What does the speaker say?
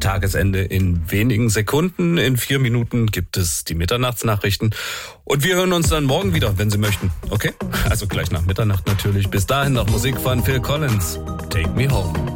Tagesende in wenigen Sekunden. In 4 Minuten gibt es die Mitternachtsnachrichten. Und wir hören uns dann morgen wieder, wenn Sie möchten. Okay? Also gleich nach Mitternacht natürlich. Bis dahin noch Musik von Phil Collins. Take Me Home.